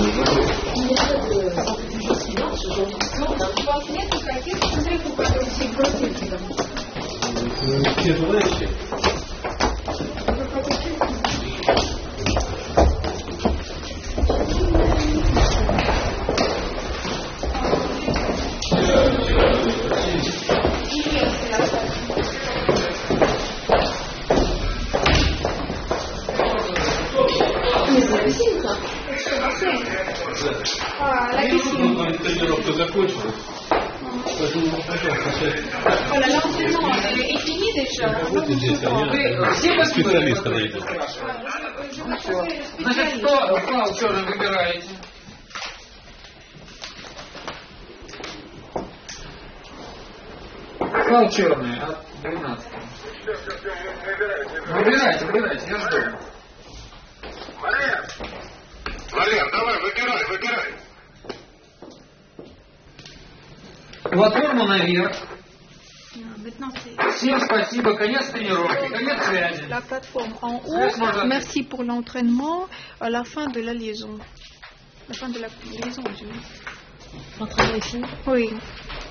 Все желающие? Тренировка закончилась. Voilà, l'entraînement est fini déjà. Все специалисты найдут. Значит, кто фал черный выбираете? Фал черный от 12. Выбирайте, я жду. Валер, давай, выбирай. Платформу наверх. Всем спасибо, конец тренировки, конец связи. La plateforme en haut, merci pour l'entraînement, à la fin de la liaison. La fin de la liaison, je veux dire. L'entraînement est fini? Oui.